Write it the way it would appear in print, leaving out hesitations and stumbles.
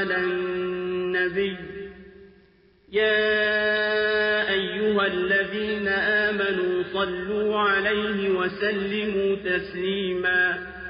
على النبي يا أيها الذين آمنوا صلوا عليه وسلموا تسليما